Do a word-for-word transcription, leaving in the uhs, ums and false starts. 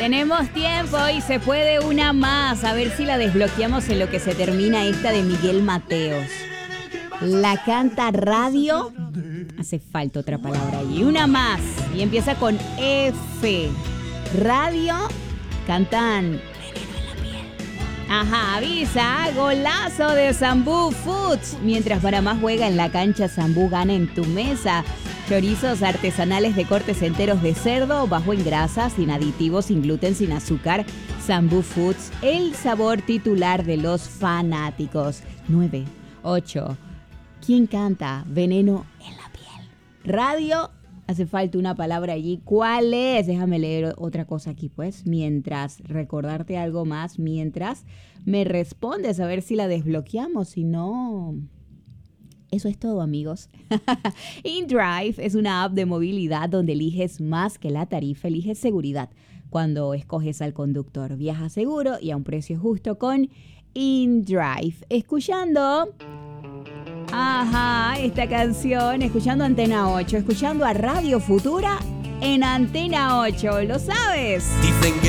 Tenemos tiempo y se puede una más. A ver si la desbloqueamos en lo que se termina esta de Miguel Mateos. La canta Radio. Hace falta otra palabra allí. Una más. Y empieza con F. Radio. Cantan. Ajá, avisa, golazo de Sambú Foods. Mientras Panamá juega en la cancha, Sambú gana en tu mesa. Chorizos artesanales de cortes enteros de cerdo, bajo en grasa, sin aditivos, sin gluten, sin azúcar. Sambú Foods, el sabor titular de los fanáticos. nueve, ocho. ¿Quién canta? Veneno en la piel. Radio. Hace falta una palabra allí. ¿Cuál es? Déjame leer otra cosa aquí, pues. Mientras, recordarte algo más. Mientras me respondes a ver si la desbloqueamos. Si no... Eso es todo, amigos. InDrive es una app de movilidad donde eliges más que la tarifa, eliges seguridad cuando escoges al conductor. Viaja seguro y a un precio justo con InDrive. Escuchando... Ajá, esta canción, escuchando Antena ocho, escuchando a Radio Futura en Antena ocho, ¿lo sabes? Dicen que